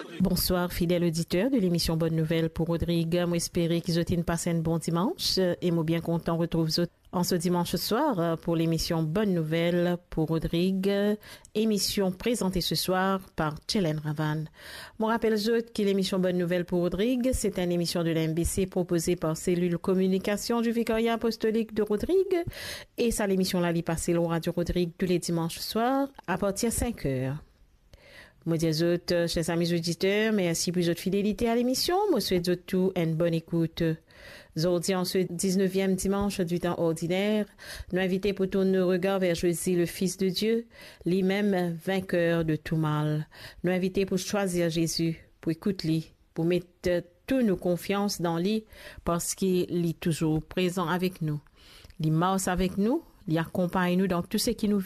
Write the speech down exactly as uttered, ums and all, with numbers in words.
Bonsoir, fidèles auditeurs de l'émission Bonne Nouvelle pour Rodrigue. Moi, espérer qu'ils ont passé un bon dimanche et moi bien content retrouve vous en ce dimanche soir pour l'émission Bonne Nouvelle pour Rodrigue, émission présentée ce soir par Tchelen Ravan. Mon rappel que l'émission Bonne Nouvelle pour Rodrigue, c'est une émission de l'A M B C proposée par Cellule Communication du Vicariat Apostolique de Rodrigue et ça l'émission là, l'y passe au Radio Rodrigue tous les dimanches soirs à partir de cinq heures. Moi, dis autres, chers amis auditeurs, merci pour votre fidélité à l'émission. Moi, souhaite tout une bonne écoute. Aujourd'hui, en ce dix-neuvième dimanche du temps ordinaire, nous invitons pour tourner nos regards vers Jésus, le Fils de Dieu, lui-même vainqueur de tout mal. Nous invitons pour choisir Jésus, pour écouter lui, pour mettre toute nos confiances dans lui, parce qu'il est toujours présent avec nous. Il marche avec nous, il accompagne nous dans tout ce qui nous